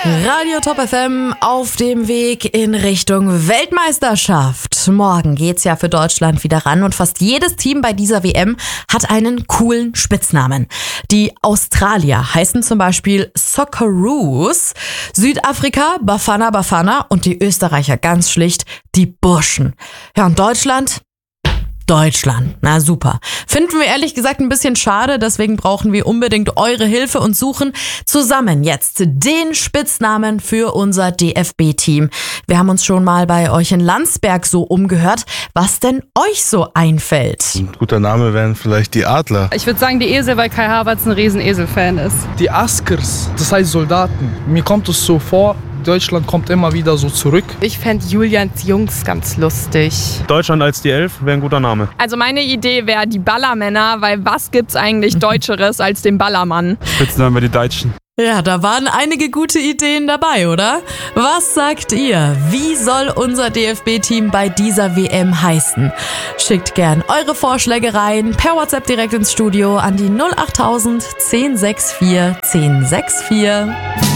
Radio Top FM auf dem Weg in Richtung Weltmeisterschaft. Morgen geht's ja für Deutschland wieder ran und fast jedes Team bei dieser WM hat einen coolen Spitznamen. Die Australier heißen zum Beispiel Socceroos, Südafrika Bafana Bafana und die Österreicher ganz schlicht die Burschen. Ja, und Deutschland, na super. Finden wir ehrlich gesagt ein bisschen schade, deswegen brauchen wir unbedingt eure Hilfe und suchen zusammen jetzt den Spitznamen für unser DFB-Team. Wir haben uns schon mal bei euch in Landsberg so umgehört, was denn euch so einfällt. Ein guter Name wären vielleicht die Adler. Ich würde sagen die Esel, weil Kai Havertz ein Riesen-Esel-Fan ist. Die Askers, das heißt Soldaten. Mir kommt es so vor, Deutschland kommt immer wieder so zurück. Ich fände Julians Jungs ganz lustig. Deutschland als die Elf wäre ein guter Name. Also meine Idee wäre die Ballermänner, weil was gibt's eigentlich Deutscheres als den Ballermann? Spitznamen wäre die Deutschen. Ja, da waren einige gute Ideen dabei, oder? Was sagt ihr? Wie soll unser DFB-Team bei dieser WM heißen? Schickt gern eure Vorschläge rein, per WhatsApp direkt ins Studio an die 08000 1064 1064.